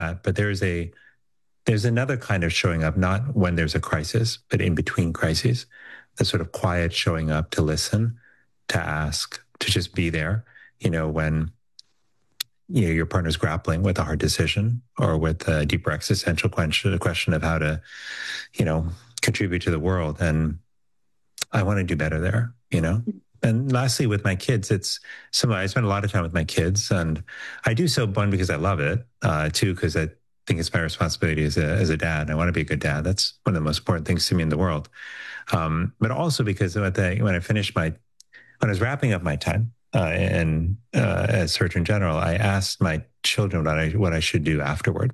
but there's another kind of showing up, not when there's a crisis, but in between crises, the sort of quiet showing up to listen, to ask, to just be there, when your partner's grappling with a hard decision or with a deeper existential question, a question of how to, contribute to the world. And I want to do better there. And lastly, with my kids, I spend a lot of time with my kids, and I do so, one, because I love it, two, because I think it's my responsibility as a dad. I want to be a good dad. That's one of the most important things to me in the world. But also because when I was wrapping up my time as Surgeon General, I asked my children what I should do afterward.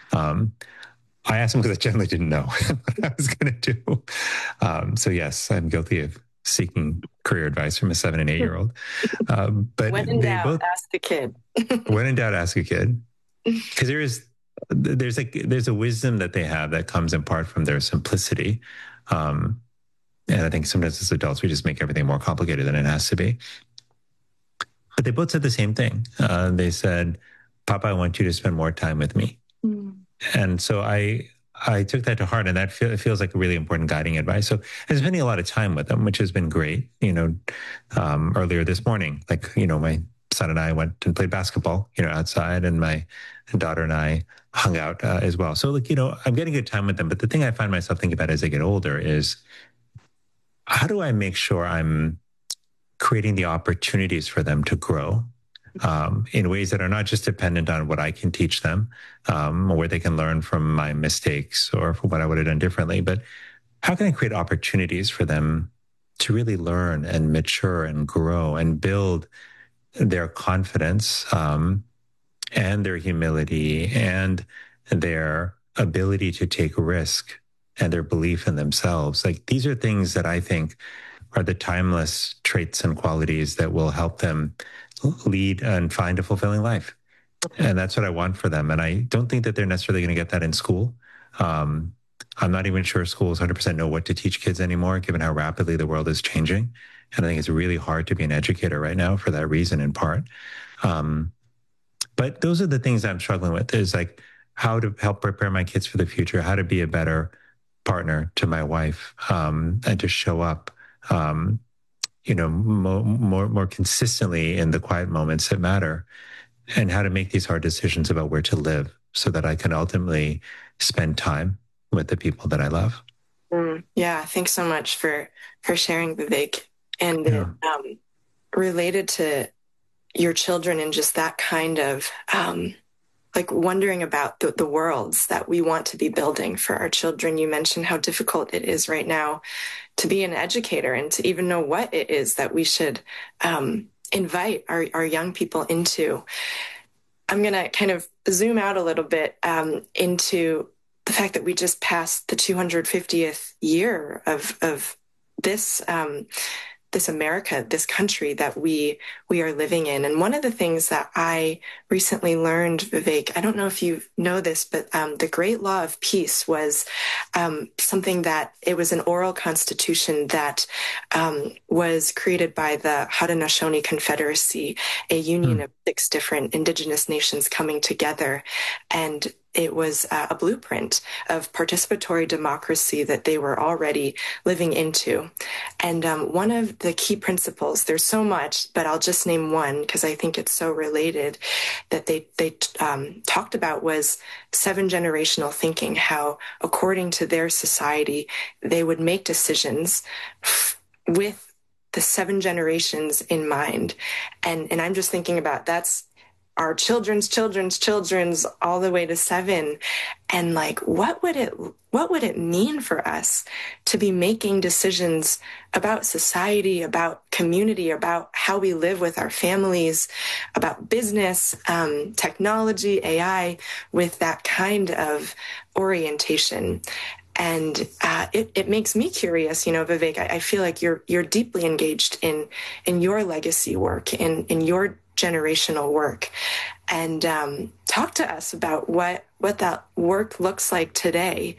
I asked them because I generally didn't know what I was going to do. So yes, I'm guilty of seeking career advice from a 7 and 8 year old. But when in doubt, ask the kid. When in doubt, ask a kid, because there's a wisdom that they have that comes in part from their simplicity. And I think sometimes as adults, we just make everything more complicated than it has to be. But they both said the same thing. They said, "Papa, I want you to spend more time with me." Mm. And so I took that to heart, and that feels like a really important guiding advice. So I'm spending a lot of time with them, which has been great. Earlier this morning, my son and I went and played basketball, outside, and my daughter and I hung out as well. So I'm getting good time with them. But the thing I find myself thinking about as I get older is, how do I make sure I'm creating the opportunities for them to grow in ways that are not just dependent on what I can teach them, or where they can learn from my mistakes or from what I would have done differently, but how can I create opportunities for them to really learn and mature and grow and build their confidence and their humility and their ability to take risk and their belief in themselves. Like, these are things that I think are the timeless traits and qualities that will help them lead and find a fulfilling life. And that's what I want for them. And I don't think that they're necessarily going to get that in school. I'm not even sure schools 100% know what to teach kids anymore, given how rapidly the world is changing. And I think it's really hard to be an educator right now for that reason, in part. But those are the things I'm struggling with, is like how to help prepare my kids for the future, how to be a better partner to my wife, and to show up, more consistently in the quiet moments that matter, and how to make these hard decisions about where to live so that I can ultimately spend time with the people that I love. Yeah. Thanks so much for sharing, Vivek. And related to your children and just that kind of, wondering about the worlds that we want to be building for our children. You mentioned how difficult it is right now to be an educator and to even know what it is that we should invite our young people into. I'm going to kind of zoom out a little bit into the fact that we just passed the 250th year of this this America, this country that we are living in. And one of the things that I recently learned, Vivek, I don't know if you know this, but the Great Law of Peace was something that it was an oral constitution that was created by the Haudenosaunee Confederacy, a union of 6 different indigenous nations coming together. And it was a blueprint of participatory democracy that they were already living into. And one of the key principles, there's so much, but I'll just name one because I think it's so related, that they talked about was 7 generational thinking, how according to their society, they would make decisions with the 7 generations in mind. And I'm just thinking about that's our children's all the way to 7. And what would it mean for us to be making decisions about society, about community, about how we live with our families, about business, technology, AI, with that kind of orientation? And it makes me curious, Vivek. I feel like you're deeply engaged in your legacy work, in your generational work, and talk to us about what that work looks like today,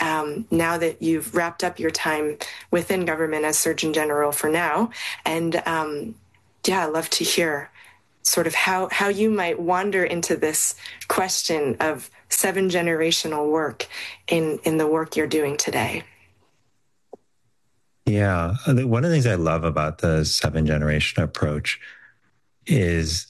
now that you've wrapped up your time within government as Surgeon General for now. And I'd love to hear sort of how you might wander into this question of seven generational work in the work you're doing today. Yeah. One of the things I love about the seven generation approach is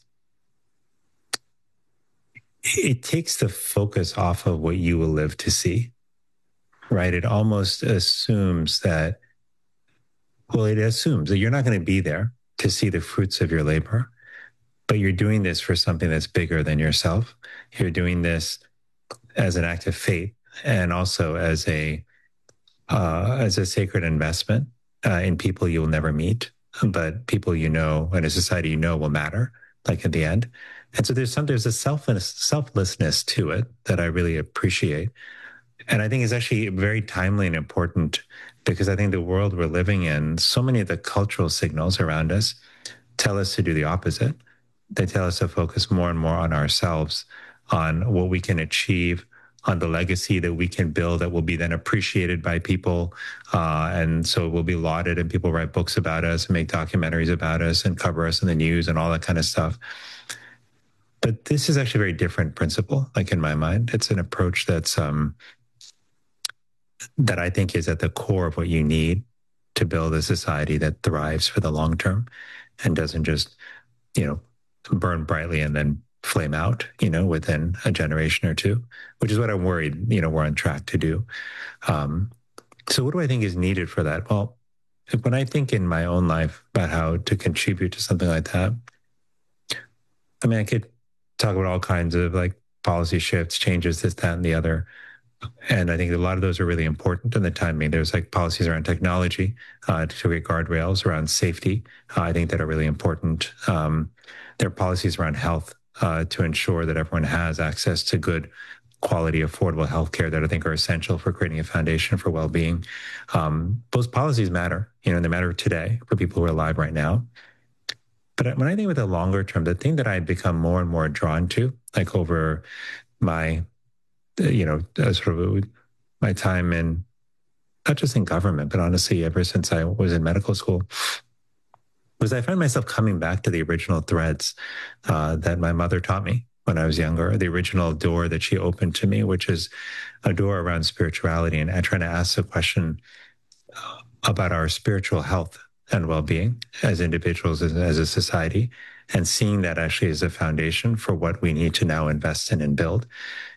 it takes the focus off of what you will live to see, right? It almost assumes that, well, it assumes that you're not going to be there to see the fruits of your labor, but you're doing this for something that's bigger than yourself. You're doing this as an act of faith and also as a sacred investment in people you will never meet, but people you know and a society you know will matter, like at the end. And so there's a selflessness to it that I really appreciate. And I think it's actually very timely and important because I think the world we're living in, so many of the cultural signals around us tell us to do the opposite. They tell us to focus more and more on ourselves, on what we can achieve, on the legacy that we can build that will be then appreciated by people. And so it will be lauded and people write books about us and make documentaries about us and cover us in the news and all that kind of stuff. But this is actually a very different principle, like in my mind. It's an approach that I think is at the core of what you need to build a society that thrives for the long term and doesn't just, burn brightly and then flame out, within a generation or two, which is what I'm worried, we're on track to do. So what do I think is needed for that? Well, when I think in my own life about how to contribute to something like that, I mean, I could talk about all kinds of like policy shifts, changes, this, that, and the other. And I think a lot of those are really important in the timing. There's like policies around technology to create guardrails around safety, I think that are really important. There are policies around health to ensure that everyone has access to good quality, affordable healthcare that I think are essential for creating a foundation for well-being. Those policies matter, and they matter today for people who are alive right now. But when I think with the longer term, the thing that I've become more and more drawn to, like over my sort of my time in, not just in government, but honestly, ever since I was in medical school, was I find myself coming back to the original threads that my mother taught me when I was younger, the original door that she opened to me, which is a door around spirituality and trying to ask the question about our spiritual health and well-being as individuals, as a society, and seeing that actually as a foundation for what we need to now invest in and build.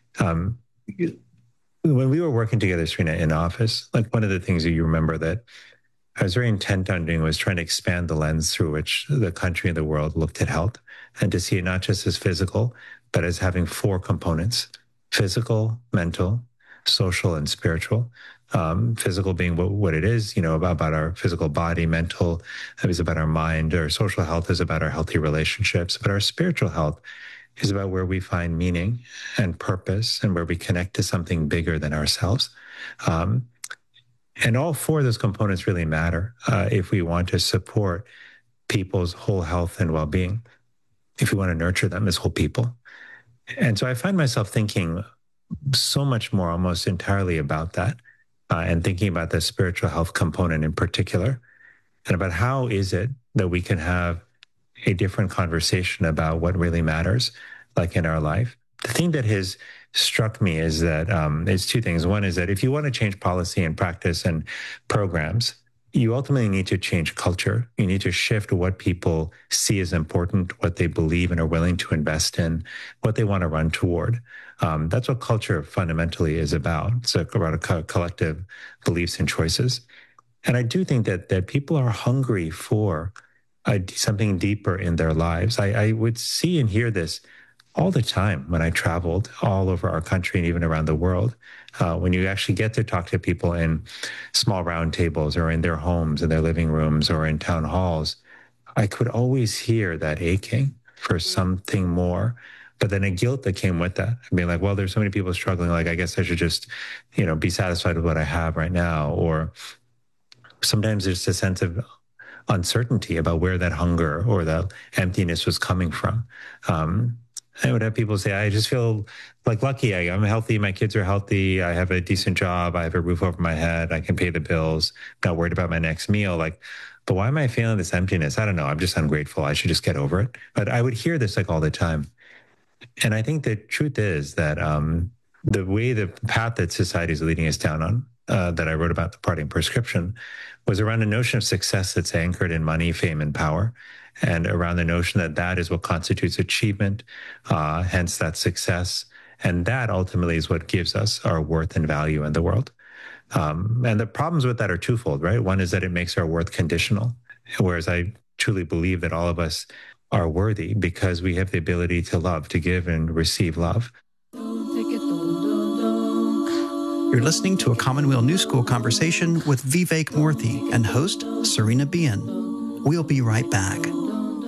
When we were working together, Serena, in office, like one of the things that you remember that I was very intent on doing was trying to expand the lens through which the country and the world looked at health and to see it not just as physical, but as having four components: physical, mental, social, and spiritual. Physical being what it is, about our physical body. Mental is about our mind. Our social health is about our healthy relationships, but our spiritual health is about where we find meaning and purpose and where we connect to something bigger than ourselves. And all four of those components really matter if we want to support people's whole health and well-being, if we want to nurture them as whole people. And so I find myself thinking so much more, almost entirely about that, and thinking about the spiritual health component in particular, and about how is it that we can have a different conversation about what really matters, like in our life. The thing that has struck me is that it's two things. One is that if you want to change policy and practice and programs, you ultimately need to change culture. You need to shift what people see as important, what they believe and are willing to invest in, what they want to run toward. That's what culture fundamentally is about. It's about collective beliefs and choices. And I do think that people are hungry for something deeper in their lives. I would see and hear this all the time when I traveled all over our country and even around the world. When you actually get to talk to people in small round tables or in their homes, in their living rooms or in town halls, I could always hear that aching for something more, but then a guilt that came with that. I mean, like, well, there's so many people struggling. Like, I guess I should just, be satisfied with what I have right now. Or sometimes there's a sense of uncertainty about where that hunger or that emptiness was coming from. I would have people say, I just feel like lucky. I'm healthy. My kids are healthy. I have a decent job. I have a roof over my head. I can pay the bills. Not worried about my next meal. Like, but why am I feeling this emptiness? I don't know. I'm just ungrateful. I should just get over it. But I would hear this like all the time. And I think the truth is that the way, the path that society is leading us down on, that I wrote about, The Parting Prescription, was around a notion of success that's anchored in money, fame, and power, and around the notion that that is what constitutes achievement, hence that success. And that ultimately is what gives us our worth and value in the world. And the problems with that are twofold, right? One is that it makes our worth conditional, whereas I truly believe that all of us are worthy because we have the ability to love, to give and receive love. You're listening to a Commonweal New School conversation with Vivek Murthy and host Serena Bien. We'll be right back.